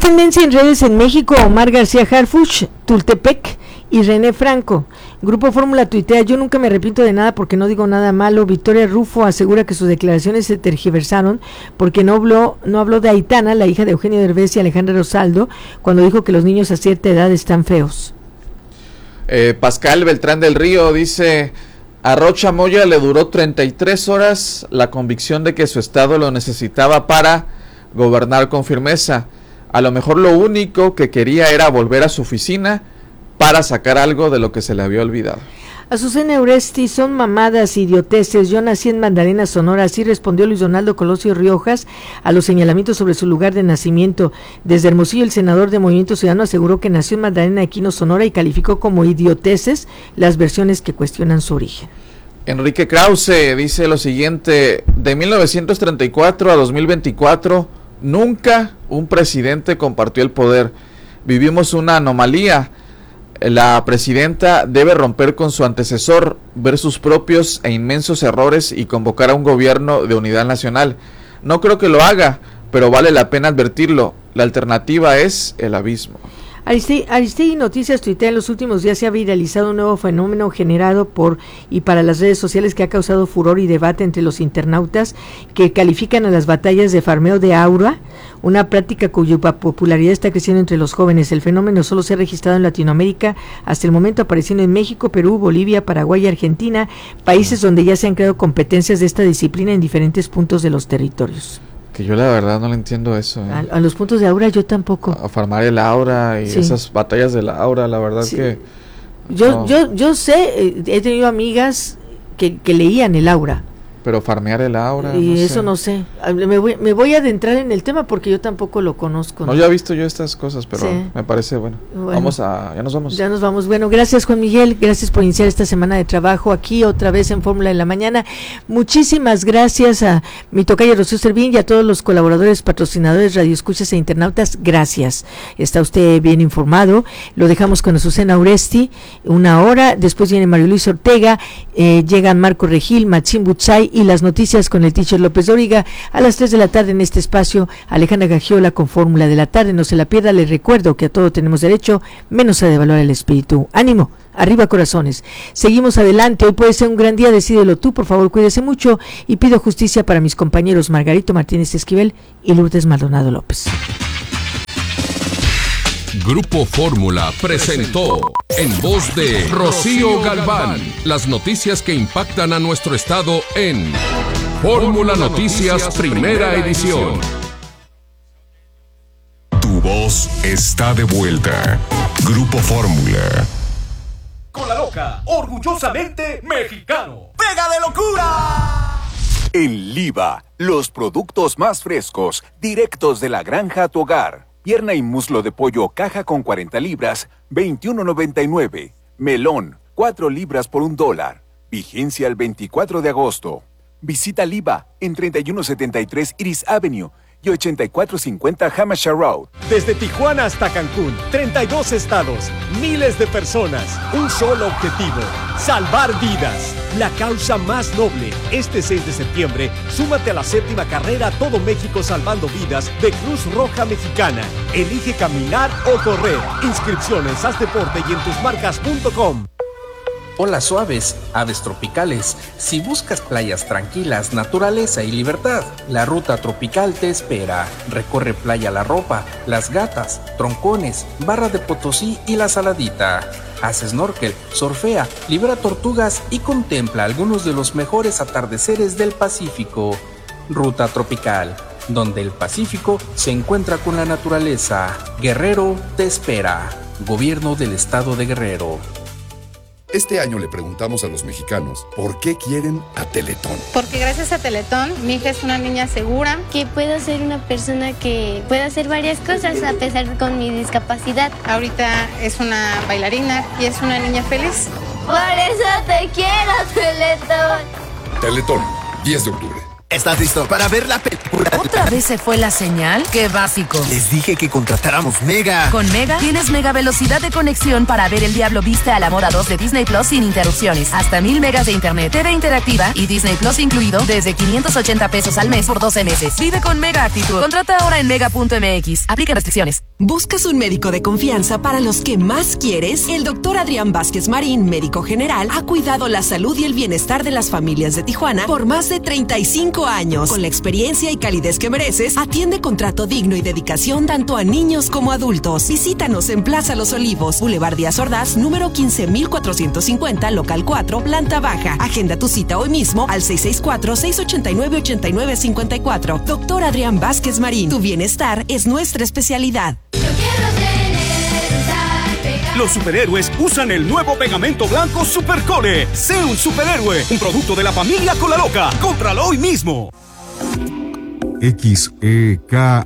tendencia en redes en México, Omar García Harfuch, Tultepec y René Franco. Grupo Fórmula tuitea, yo nunca me arrepiento de nada porque no digo nada malo. Victoria Rufo asegura que sus declaraciones se tergiversaron porque no habló de Aitana, la hija de Eugenio Derbez y Alejandra Rosaldo, cuando dijo que los niños a cierta edad están feos. Pascal Beltrán del Río dice, a Rocha Moya le duró 33 horas la convicción de que su estado lo necesitaba para gobernar con firmeza. A lo mejor lo único que quería era volver a su oficina para sacar algo de lo que se le había olvidado. Azucena Uresti, son mamadas, idioteces. Yo nací en Magdalena, Sonora. Así respondió Luis Donaldo Colosio Riojas a los señalamientos sobre su lugar de nacimiento. Desde Hermosillo, el senador de Movimiento Ciudadano aseguró que nació en Magdalena, Aquino, Sonora, y calificó como idioteces las versiones que cuestionan su origen. Enrique Krause dice lo siguiente, de 1934 a 2024, nunca un presidente compartió el poder. Vivimos una anomalía. La presidenta debe romper con su antecesor, ver sus propios e inmensos errores y convocar a un gobierno de unidad nacional. No creo que lo haga, pero vale la pena advertirlo. La alternativa es el abismo. Aristegui Noticias tuitea, en los últimos días se ha viralizado un nuevo fenómeno generado por y para las redes sociales que ha causado furor y debate entre los internautas que califican a las batallas de farmeo de aura, una práctica cuya popularidad está creciendo entre los jóvenes. El fenómeno solo se ha registrado en Latinoamérica, hasta el momento apareciendo en México, Perú, Bolivia, Paraguay y Argentina, países donde ya se han creado competencias de esta disciplina en diferentes puntos de los territorios. Que yo la verdad no le entiendo eso. A los puntos de aura yo tampoco. A farmar el aura y esas batallas de la aura, la verdad que... Yo sé, he tenido amigas que leían el aura. Pero farmear el aura... Y no eso sé. No sé. Me voy a adentrar en el tema porque yo tampoco lo conozco. No, ya he visto yo estas cosas, pero me parece bueno. Ya nos vamos. Ya nos vamos. Bueno, gracias Juan Miguel, gracias por iniciar esta semana de trabajo aquí otra vez en Fórmula de la Mañana. Muchísimas gracias a mi tocayo Rocío Servín y a todos los colaboradores, patrocinadores, radioescuchas e internautas. Gracias. Está usted bien informado. Lo dejamos con Azucena Uresti, 1 hora. Después viene Mario Luis Ortega, llegan Marco Regil, Machín Butzai y las noticias con el teacher López Dóriga a las 3 de la tarde en este espacio. Alejandra Gagiola con Fórmula de la Tarde, no se la pierda. Les recuerdo que a todo tenemos derecho, menos a devaluar el espíritu. Ánimo, arriba corazones, seguimos adelante. Hoy puede ser un gran día, decídelo tú, por favor cuídese mucho y pido justicia para mis compañeros Margarito Martínez Esquivel y Lourdes Maldonado López. Grupo Fórmula presentó en voz de Rocío Galván las noticias que impactan a nuestro estado en Fórmula Noticias Primera Edición. Tu voz está de vuelta. Grupo Fórmula. Con la loca, orgullosamente mexicano. ¡Pega de locura! En Liva, los productos más frescos, directos de la granja a tu hogar. Pierna y muslo de pollo caja con 40 libras, $21.99. Melón, 4 libras por $1. Vigencia el 24 de agosto. Visita Liva en 3173 Iris Avenue y 8450 Hampshire Road. Desde Tijuana hasta Cancún, 32 estados, miles de personas, un solo objetivo, salvar vidas. La causa más noble. Este 6 de septiembre, súmate a la 7ª carrera Todo México Salvando Vidas de Cruz Roja Mexicana. Elige caminar o correr. Inscripciones, haz deporte y en tusmarcas.com. Olas suaves, aves tropicales. Si buscas playas tranquilas, naturaleza y libertad, la ruta tropical te espera. Recorre Playa La Ropa, Las Gatas, Troncones, Barra de Potosí y La Saladita. Haz snorkel, surfea, libera tortugas y contempla algunos de los mejores atardeceres del Pacífico. Ruta tropical, donde el Pacífico se encuentra con la naturaleza. Guerrero te espera. Gobierno del Estado de Guerrero. Este año le preguntamos a los mexicanos por qué quieren a Teletón. Porque gracias a Teletón, mi hija es una niña segura. Que puedo ser una persona que puede hacer varias cosas a pesar con mi discapacidad. Ahorita es una bailarina y es una niña feliz. Por eso te quiero, Teletón. Teletón, 10 de octubre. ¿Estás listo para ver la película? ¿Otra vez se fue la señal? ¡Qué básico! Les dije que contratáramos Mega. Con Mega tienes mega velocidad de conexión para ver El Diablo Viste a la Moda 2 de Disney Plus sin interrupciones. Hasta 1000 megas de internet, TV interactiva y Disney Plus incluido desde 580 pesos al mes por 12 meses. Vive con Mega actitud. Contrata ahora en mega.mx. Aplica restricciones. ¿Buscas un médico de confianza para los que más quieres? El doctor Adrián Vázquez Marín, médico general, ha cuidado la salud y el bienestar de las familias de Tijuana por más de 35 años. Con la experiencia y calidez que mereces, atiende con trato digno y dedicación tanto a niños como adultos. Visítanos en Plaza Los Olivos, Boulevard Díaz Ordaz, número 15450, local 4, planta baja. Agenda tu cita hoy mismo al 664-689-8954. Doctor Adrián Vázquez Marín, tu bienestar es nuestra especialidad. Los superhéroes usan el nuevo pegamento blanco Supercole. Sé un superhéroe, un producto de la familia Cola Loca. Cómpralo hoy mismo. XEKAM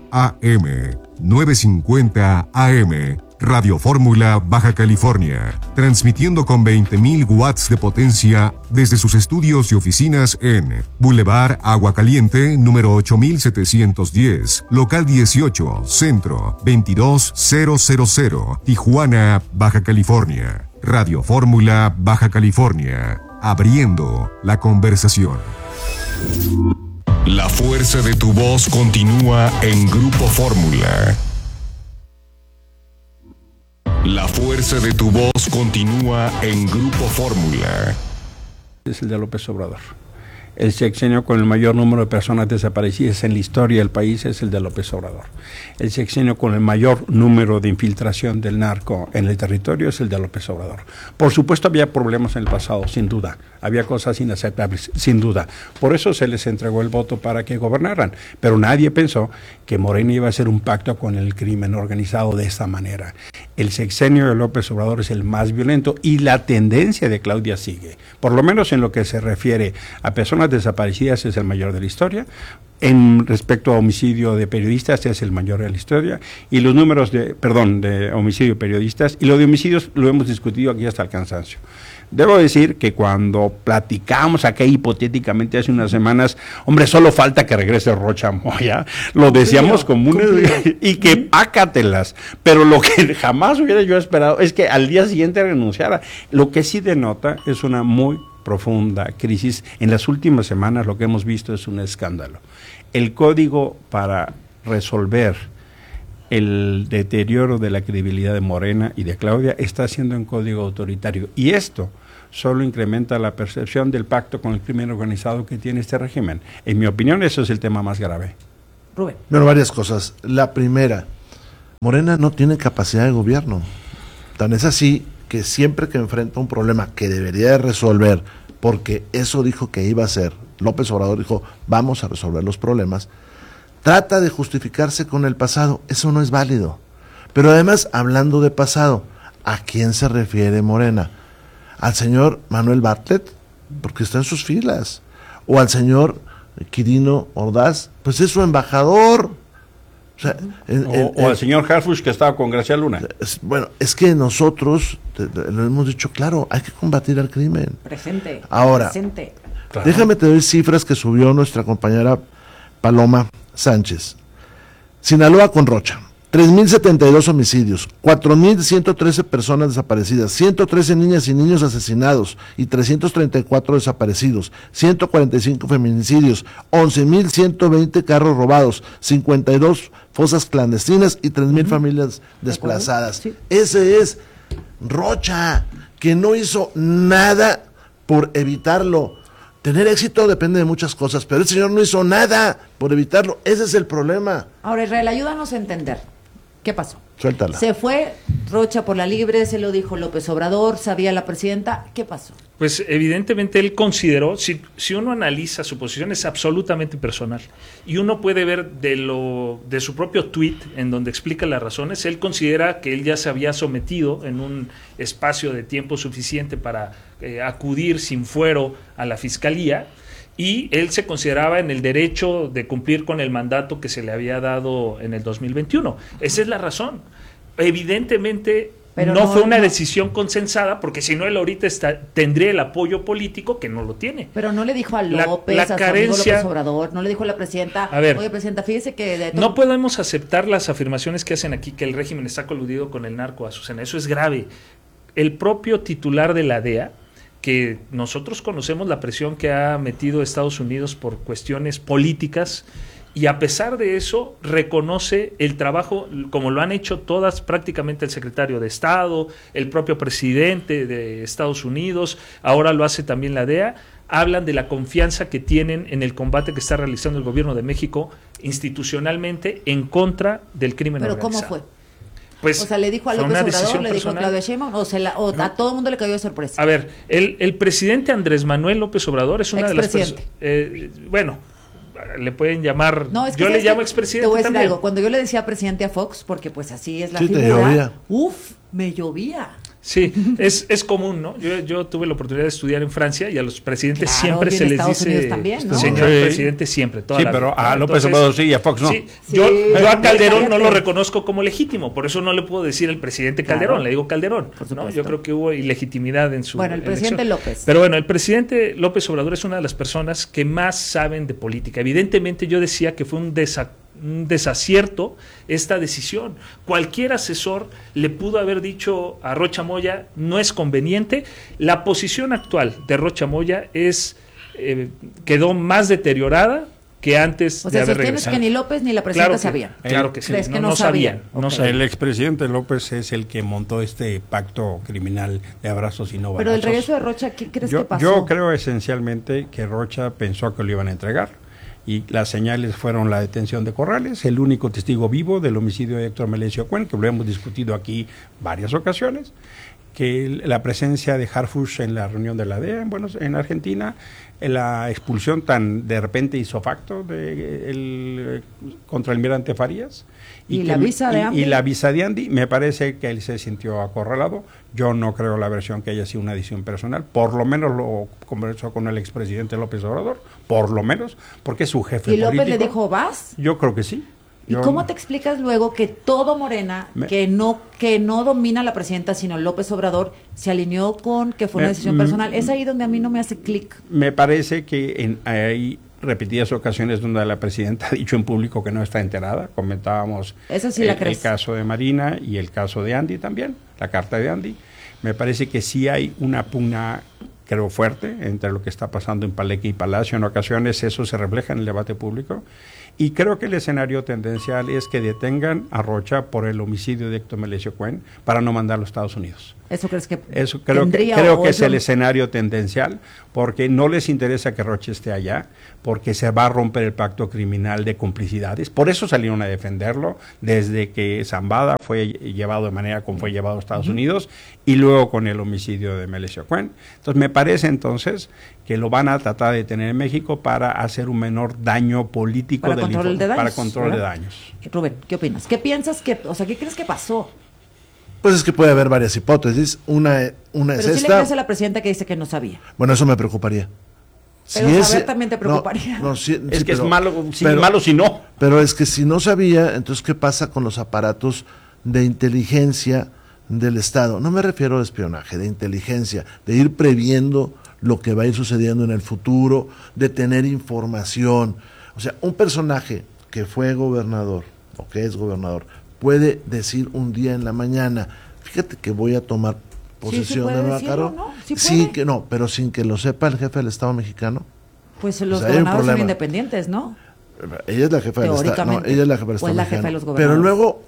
950 AM, Radio Fórmula, Baja California, transmitiendo con 20.000 watts de potencia desde sus estudios y oficinas en Boulevard Agua Caliente, número 8710, local 18, centro 22000, Tijuana, Baja California. Radio Fórmula, Baja California, abriendo la conversación. La fuerza de tu voz continúa en Grupo Fórmula. La fuerza de tu voz continúa en Grupo Fórmula. Es el de López Obrador. El sexenio con el mayor número de personas desaparecidas en la historia del país es el de López Obrador. El sexenio con el mayor número de infiltración del narco en el territorio es el de López Obrador. Por supuesto había problemas en el pasado, sin duda. Había cosas inaceptables, sin duda. Por eso se les entregó el voto para que gobernaran. Pero nadie pensó que Morena iba a hacer un pacto con el crimen organizado de esta manera. El sexenio de López Obrador es el más violento y la tendencia de Claudia sigue. Por lo menos en lo que se refiere a personas desaparecidas es el mayor de la historia. En respecto a homicidio de periodistas es el mayor de la historia. Y los números de homicidio de periodistas y lo de homicidios lo hemos discutido aquí hasta el cansancio. Debo decir que cuando platicamos acá hipotéticamente hace unas semanas, hombre, solo falta que regrese Rocha Moya, lo decíamos como y que pácatelas, pero lo que jamás hubiera yo esperado es que al día siguiente renunciara. Lo que sí denota es una muy profunda crisis. En las últimas semanas lo que hemos visto es un escándalo. El código para resolver el deterioro de la credibilidad de Morena y de Claudia está siendo un código autoritario, y esto solo incrementa la percepción del pacto con el crimen organizado que tiene este régimen. En mi opinión, eso es el tema más grave. Rubén. Bueno, varias cosas. La primera, Morena no tiene capacidad de gobierno. Tan es así que siempre que enfrenta un problema que debería de resolver, porque eso dijo que iba a hacer, López Obrador dijo, vamos a resolver los problemas, trata de justificarse con el pasado. Eso no es válido. Pero además, hablando de pasado, ¿a quién se refiere Morena? ¿Al señor Manuel Bartlett? Porque está en sus filas. ¿O al señor Quirino Ordaz? Pues es su embajador. O sea, o al señor Harfuch, que estaba con Gracia Luna. Bueno, es que nosotros lo hemos dicho claro, hay que combatir al crimen. Presente. Ahora, presente. Déjame te doy cifras que subió nuestra compañera Paloma Sánchez. Sinaloa con Rocha, 3.072 homicidios, 4.113 personas desaparecidas, 113 niñas y niños asesinados y 334 desaparecidos, 145 feminicidios, 11.120 carros robados, 52 fosas clandestinas y 3.000 familias desplazadas. Sí. Ese es Rocha, que no hizo nada por evitarlo. Tener éxito depende de muchas cosas, pero el señor no hizo nada por evitarlo. Ese es el problema. Ahora, Israel, ayúdanos a entender. ¿Qué pasó? Suéltala. Se fue Rocha por la libre, se lo dijo López Obrador, sabía la presidenta. ¿Qué pasó? Pues evidentemente él consideró, si uno analiza su posición es absolutamente personal y uno puede ver de su propio tuit en donde explica las razones, él considera que él ya se había sometido en un espacio de tiempo suficiente para acudir sin fuero a la fiscalía, y él se consideraba en el derecho de cumplir con el mandato que se le había dado en el 2021. Esa es la razón. Evidentemente Pero no fue una decisión consensada, porque si no él ahorita tendría el apoyo político que no lo tiene. Pero no le dijo a López, a su amigo López Obrador, no le dijo a la presidenta, oye, presidenta, fíjese que... No podemos aceptar las afirmaciones que hacen aquí que el régimen está coludido con el narco, Azucena. Eso es grave. El propio titular de la DEA, que nosotros conocemos la presión que ha metido Estados Unidos por cuestiones políticas, y a pesar de eso reconoce el trabajo, como lo han hecho todas, prácticamente el secretario de Estado, el propio presidente de Estados Unidos, ahora lo hace también la DEA, hablan de la confianza que tienen en el combate que está realizando el gobierno de México institucionalmente en contra del crimen organizado. ¿Pero cómo fue? Pues, o sea, ¿le dijo a López Obrador, le dijo a Claudia Sheinbaum, o a todo el mundo le cayó de sorpresa? A ver, el presidente Andrés Manuel López Obrador es una de las personas... bueno, le pueden llamar... No, es que yo le llamo expresidente. Te voy a decir también. algo. Cuando yo le decía presidente a Fox, porque pues así es la figura, me llovía. Sí, es común, ¿no? Yo tuve la oportunidad de estudiar en Francia y a los presidentes siempre se les dice también, ¿no? señor presidente siempre. Sí, pero a López Obrador sí y a Fox no. Sí, yo a Calderón no lo reconozco como legítimo, por eso no le puedo decir el presidente Calderón, le digo Calderón, ¿no? Yo creo que hubo ilegitimidad en su... Bueno, el presidente López. Pero bueno, el presidente López Obrador es una de las personas que más saben de política. Evidentemente yo decía que fue un desacierto esta decisión. Cualquier asesor le pudo haber dicho a Rocha Moya, no es conveniente. La posición actual de Rocha Moya quedó más deteriorada que antes de haber regresado. Que ni López ni la presidenta sabían. Claro que sí, no sabían. Okay. El expresidente López es el que montó este pacto criminal de abrazos y no balazos. Pero el regreso de Rocha, ¿qué crees que pasó? Yo creo esencialmente que Rocha pensó que lo iban a entregar, y las señales fueron la detención de Corrales, el único testigo vivo del homicidio de Héctor Melesio Cuen, que lo hemos discutido aquí varias ocasiones, que la presencia de Harfuch en la reunión de la DEA en Argentina, la expulsión tan de repente hizo facto de el contraalmirante Farías, y la visa de Andy. Y la visa de Andy, me parece que él se sintió acorralado. Yo no creo la versión que haya sido una decisión personal, por lo menos lo conversó con el expresidente López Obrador, por lo menos, porque es su jefe político. ¿Y López le dijo, vas? Yo creo que sí. ¿Y cómo te explicas luego que todo Morena, que no domina la presidenta, sino López Obrador, se alineó con que fue una decisión personal? Es ahí donde a mí no me hace clic. Me parece que hay repetidas ocasiones donde la presidenta ha dicho en público que no está enterada. Comentábamos el caso de Marina y el caso de Andy también, la carta de Andy. Me parece que sí hay una pugna, creo, fuerte entre lo que está pasando en Palenque y Palacio. En ocasiones eso se refleja en el debate público. Y creo que el escenario tendencial es que detengan a Rocha por el homicidio de Héctor Melesio Cuen para no mandarlo a Estados Unidos. ¿Eso crees que Eso creo que es el escenario tendencial, porque no les interesa que Rocha esté allá, porque se va a romper el pacto criminal de complicidades. Por eso salieron a defenderlo, desde que Zambada fue llevado de manera como fue llevado a Estados Unidos, y luego con el homicidio de Melesio Cuen. Entonces me parece entonces que lo van a tratar de tener en México para hacer un menor daño político para control de daños. Rubén, ¿qué opinas? ¿Qué piensas qué crees que pasó? Pues es que puede haber varias hipótesis. Una es Pero esta. sí le crees a la presidenta que dice que no sabía. Bueno, eso me preocuparía. Pero saber también te preocuparía. Es que es malo si no. Pero es que si no sabía, entonces ¿qué pasa con los aparatos de inteligencia del Estado? No me refiero a espionaje, de inteligencia, de ir previendo lo que va a ir sucediendo en el futuro, de tener información. O sea, un personaje que fue gobernador o que es gobernador puede decir un día en la mañana, fíjate que voy a tomar posesión de Nueva Caro. ¿No? Pero sin que lo sepa el jefe del Estado mexicano. Pues los gobernadores son independientes, ¿no? Ella es la jefa del Estado. No, ella es la jefa del Estado mexicano. Jefa de los pero luego,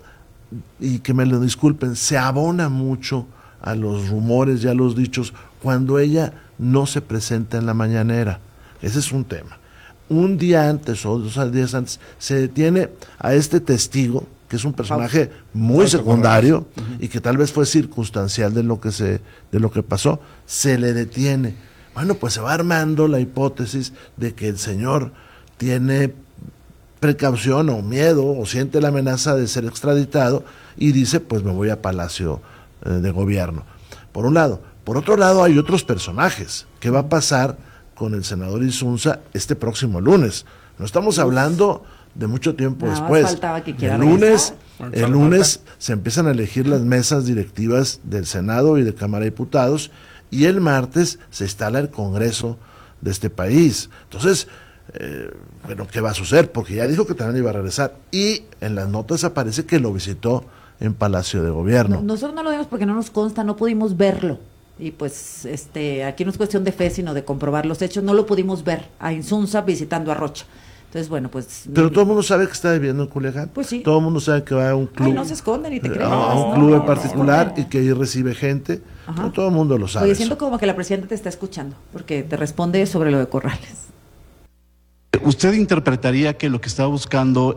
y que me lo disculpen, se abona mucho a los rumores y a los dichos cuando ella no se presenta en la mañanera. Ese es un tema. Un día antes o 2 días antes se detiene a este testigo, que es un personaje muy secundario y que tal vez fue circunstancial de lo que pasó, se le detiene. Bueno, pues se va armando la hipótesis de que el señor tiene precaución o miedo o siente la amenaza de ser extraditado y dice, pues me voy a Palacio de Gobierno. Por un lado. Por otro lado, hay otros personajes. ¿Qué va a pasar con el senador Insunza este próximo lunes? No estamos hablando de mucho tiempo después. Faltaba que quiera el lunes El lunes se empiezan a elegir las mesas directivas del Senado y de Cámara de Diputados, y el martes se instala el Congreso de este país. Entonces, bueno, ¿qué va a suceder? Porque ya dijo que también iba a regresar, y en las notas aparece que lo visitó en Palacio de Gobierno. Nosotros no lo vimos porque no nos consta, no pudimos verlo. Y pues aquí no es cuestión de fe, sino de comprobar los hechos. No lo pudimos ver a Insunza visitando a Rocha. Entonces, bueno, pues... Pero todo el mundo sabe que está viviendo en Culiacán. Pues sí. Todo el mundo sabe que va a un club. Ay, no se esconden y te creen. A un club en particular y que ahí recibe gente. No, todo el mundo lo sabe. Oye, siento como que la presidenta te está escuchando, porque te responde sobre lo de Corrales. ¿Usted interpretaría que lo que estaba buscando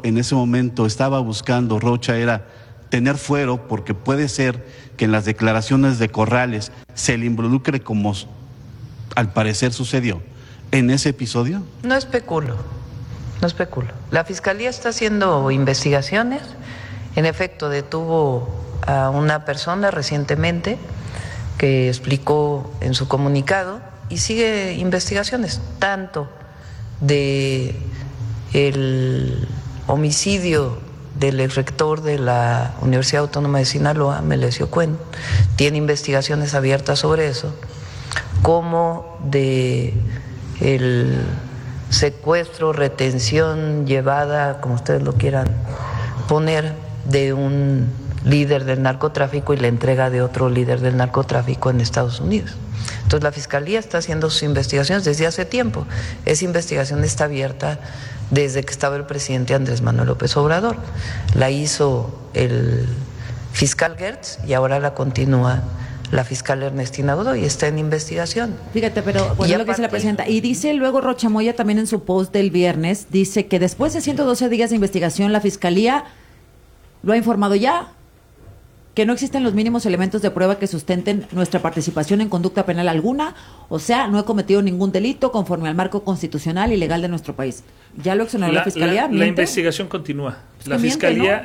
Rocha era tener fuero, porque puede ser que en las declaraciones de Corrales se le involucre, como al parecer sucedió en ese episodio? No especulo. La Fiscalía está haciendo investigaciones. En efecto, detuvo a una persona recientemente que explicó en su comunicado, y sigue investigaciones, tanto de el homicidio del exrector de la Universidad Autónoma de Sinaloa, Melesio Cuen, tiene investigaciones abiertas sobre eso, como de el secuestro, retención llevada, como ustedes lo quieran poner, de un líder del narcotráfico y la entrega de otro líder del narcotráfico en Estados Unidos. Entonces la Fiscalía está haciendo sus investigaciones desde hace tiempo. Esa investigación está abierta desde que estaba el presidente Andrés Manuel López Obrador. La hizo el fiscal Gertz y ahora la continúa la fiscal Ernestina Godoy, está en investigación. Fíjate, pero bueno, lo que dice la presidenta. Y dice luego Rocha Moya también en su post del viernes, dice que después de 112 días de investigación, la Fiscalía lo ha informado ya, que no existen los mínimos elementos de prueba que sustenten nuestra participación en conducta penal alguna, o sea, no he cometido ningún delito conforme al marco constitucional y legal de nuestro país. ¿Ya lo exoneró la Fiscalía? La investigación continúa. La Fiscalía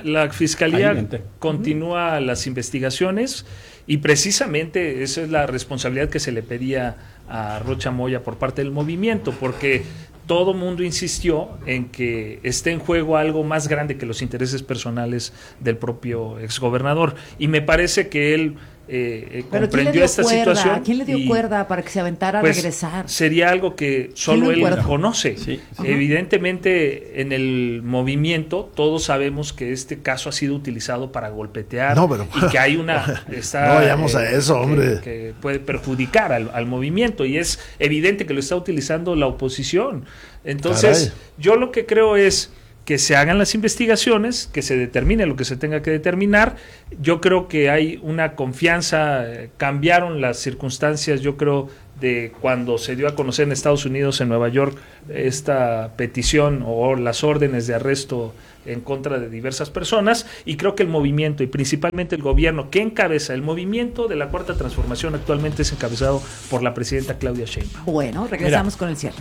continúa las investigaciones, y precisamente esa es la responsabilidad que se le pedía a Rocha Moya por parte del movimiento, porque todo mundo insistió en que esté en juego algo más grande que los intereses personales del propio exgobernador, y me parece que él comprendió esta situación. ¿Quién le dio cuerda para que se aventara a regresar? Sería algo que solo él conoce. Sí. Evidentemente, en el movimiento todos sabemos que este caso ha sido utilizado para golpetear, y que hay una no vayamos a eso, hombre, que puede perjudicar al movimiento, y es evidente que lo está utilizando la oposición. Entonces, yo lo que creo es que se hagan las investigaciones, que se determine lo que se tenga que determinar. Yo creo que hay una confianza, cambiaron las circunstancias, yo creo, de cuando se dio a conocer en Estados Unidos, en Nueva York, esta petición o las órdenes de arresto en contra de diversas personas, y creo que el movimiento, y principalmente el gobierno que encabeza el movimiento de la Cuarta Transformación, actualmente es encabezado por la presidenta Claudia Sheinbaum. Bueno, regresamos con el cierre.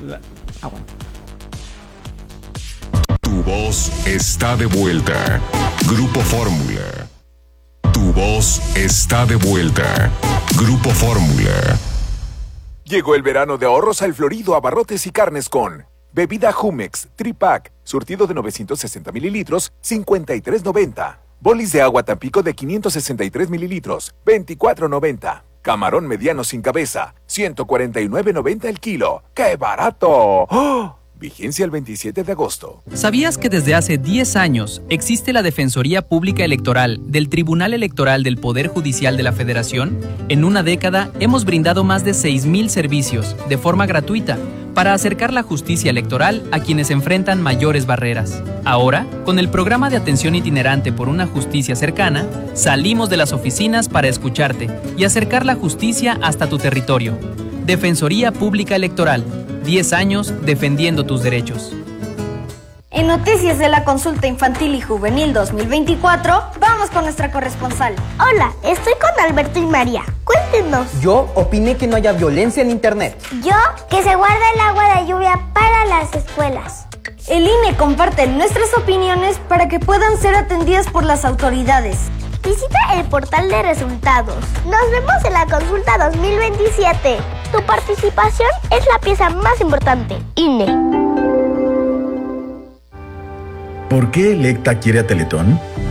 Tu voz está de vuelta. Grupo Fórmula. Tu voz está de vuelta. Grupo Fórmula. Llegó el verano de ahorros al Florido Abarrotes y Carnes con bebida Jumex, Tripack, surtido de 960 mililitros, 53.90. Bolis de agua Tampico de 563 mililitros, 24.90. Camarón mediano sin cabeza, 149.90 el kilo. ¡Qué barato! ¡Oh! Vigencia el 27 de agosto. ¿Sabías que desde hace 10 años existe la Defensoría Pública Electoral del Tribunal Electoral del Poder Judicial de la Federación? En una década hemos brindado más de 6,000 servicios de forma gratuita para acercar la justicia electoral a quienes enfrentan mayores barreras. Ahora, con el programa de atención itinerante por una justicia cercana, salimos de las oficinas para escucharte y acercar la justicia hasta tu territorio. Defensoría Pública Electoral. 10 años defendiendo tus derechos. En Noticias de la Consulta Infantil y Juvenil 2024, vamos con nuestra corresponsal. Hola, estoy con Alberto y María. Cuéntenos. Yo opiné que no haya violencia en internet. Yo, que se guarde el agua de lluvia para las escuelas. El INE comparte nuestras opiniones para que puedan ser atendidas por las autoridades. Visita el portal de resultados. Nos vemos en la consulta 2027. Tu participación es la pieza más importante. INE. ¿Por qué Electa quiere a Teletón?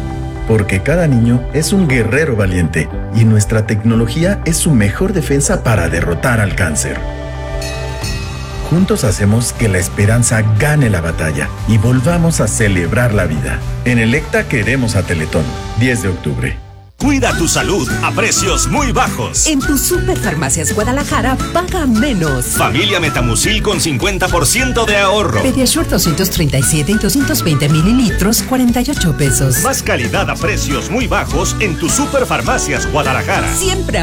porque cada niño es un guerrero valiente y nuestra tecnología es su mejor defensa para derrotar al cáncer. Juntos hacemos que la esperanza gane la batalla y volvamos a celebrar la vida. En Electa queremos a Teletón, 10 de octubre. Cuida tu salud a precios muy bajos. En tu Superfarmacias Guadalajara, paga menos. Familia Metamucil con 50% de ahorro. Pediasure 237 y 220 mililitros, 48 pesos. Más calidad a precios muy bajos en tu Superfarmacias Guadalajara. Siempre